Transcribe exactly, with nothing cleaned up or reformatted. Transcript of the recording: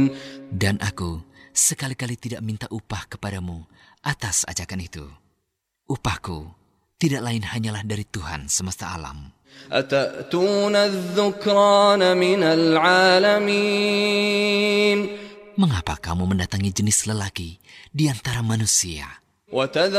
Dan aku sekali-kali tidak minta upah kepadamu atas ajakan itu. Upahku tidak lain hanyalah dari Tuhan semesta alam. أتأتون الذكران من العالمين. Mengapa kamu mendatangi jenis lelaki di antara manusia?